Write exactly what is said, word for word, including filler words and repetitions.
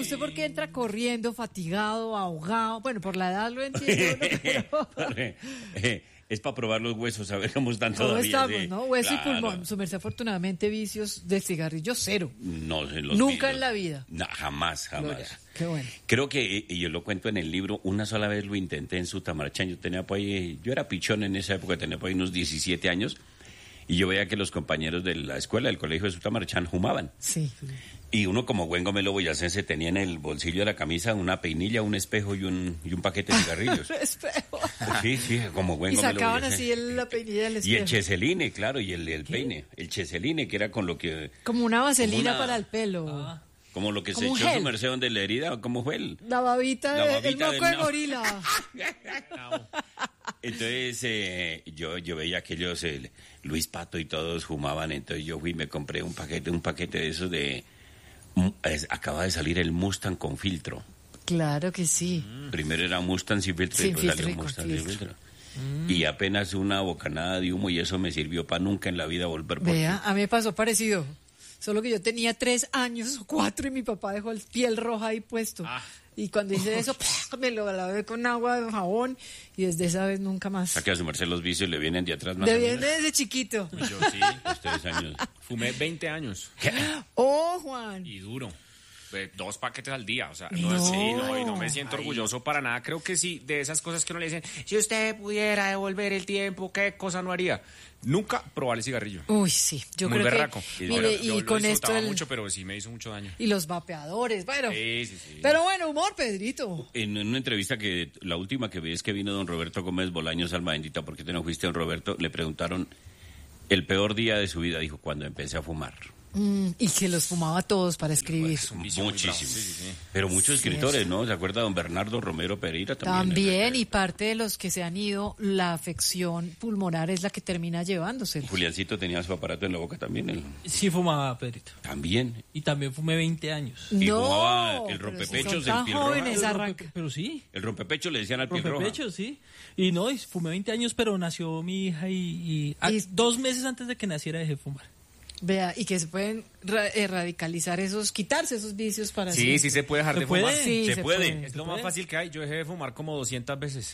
¿usted por qué entra corriendo, fatigado, ahogado? Bueno, por la edad lo entiendo, ¿no? Pero... eh, es para probar los huesos, a ver cómo están ¿Cómo todavía. estamos, sí. no? Hueso Claro. y pulmón. Su merced, afortunadamente, vicios de cigarrillo cero. No, en los Nunca vi- en la vida. No, jamás, jamás. Gloria, qué bueno. Creo que, y yo lo cuento en el libro, una sola vez lo intenté en Sutamarchán. Yo tenía por ahí, yo era pichón en esa época, tenía por ahí unos diecisiete años, y yo veía que los compañeros de la escuela, del colegio de Sutamarchán, fumaban. Sí. Y uno como buen gomelo boyacense tenía en el bolsillo de la camisa una peinilla, un espejo y un, y un paquete de cigarrillos. Espejo. Sí, sí, como buen Y gomelo sacaban boyacense. así el, la peinilla del espejo. Y el cheseline, claro, y el, el peine. El cheseline, que era con lo que... Como una vaselina Como una- para el pelo. Ah. Como lo que Como se un echó gel. su merced donde la herida, ¿cómo fue el? La babita, La de- babita el moco del de nabo. gorila. Entonces eh, yo, yo veía que ellos, eh, Luis Pato y todos fumaban, entonces yo fui y me compré un paquete, un paquete de esos de... mm, es- acaba de salir el Mustang con filtro. Claro que sí. Primero era Mustang sin filtro Sin y después filtro salió y con Mustang sin filtro. filtro. Y apenas una bocanada de humo y eso me sirvió para nunca en la vida volver por Vea, a mí me pasó parecido. Solo que yo tenía tres años o cuatro y mi papá dejó el piel roja ahí puesto. Ah. Y cuando hice eso, me lo lavé con agua de jabón y desde esa vez nunca O más. sea que a su merced los vicios le vienen de atrás más De o bien menos. desde chiquito. Yo sí, Los tres años. fumé veinte años Oh, Juan. y duro. Eh, Dos paquetes al día, o sea, no, No. es- sí, no, y no me siento orgulloso para nada. Creo que sí, de esas cosas que uno le dicen, si usted pudiera devolver el tiempo, ¿qué cosa no haría? Nunca probar el cigarrillo. Uy, sí. Yo Muy creo berraco. que. Yo- Mire, yo y lo con esto. disfrutaba el- mucho, pero sí me hizo mucho daño. Y los vapeadores. Bueno. Sí, sí, sí. Pero bueno, humor, Pedrito. En una entrevista que, la última que vi es que vino don Roberto Gómez Bolaños, alma bendita, ¿por qué te no fuiste, don Roberto? Le preguntaron el peor día de su vida, dijo, cuando empecé a fumar. Mm, y que los fumaba todos para escribir. Es un vicio muy bravo. Muchísimo. Sí, sí, sí. Pero muchos Sí, escritores, eso. ¿no? ¿Se acuerda don Bernardo Romero Pereira también? También, y parte de los que se han ido, la afección pulmonar es la que termina llevándose. Juliancito tenía su aparato en la boca también. él. Sí fumaba, Pedrito. También. Y también fumé veinte años. Y No, fumaba el pero si rompepechos, son el tan piel roja. jóvenes, Pero, arranca. pero sí, El rompepecho le decían al piel roja. rompepecho, sí. Y no, y fumé veinte años, pero nació mi hija y, y, a- Y- dos meses antes de que naciera dejé de fumar. Vea, y que se pueden ra- eh, radicalizar esos, quitarse esos vicios para Sí, siempre. sí se puede dejar ¿Se de puede? fumar. Sí, Se se puede. puede. Es lo más fácil que hay. Yo dejé de fumar como doscientas veces.